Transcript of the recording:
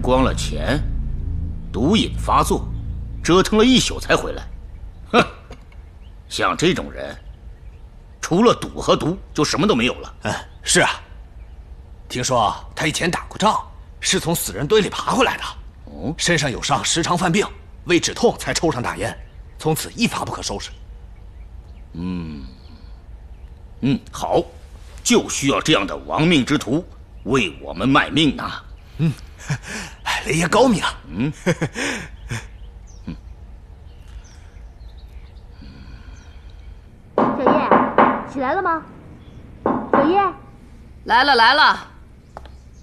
光了钱，毒瘾发作，折腾了一宿才回来。哼，像这种人，除了赌和毒，就什么都没有了。 是啊。听说他以前打过仗，是从死人堆里爬回来的。身上有伤，时常犯病，为止痛才抽上大烟，从此一发不可收拾。 好，就需要这样的亡命之徒为我们卖命呐。 雷爷高明啊。 小叶，起来了吗？小叶， 来了来了。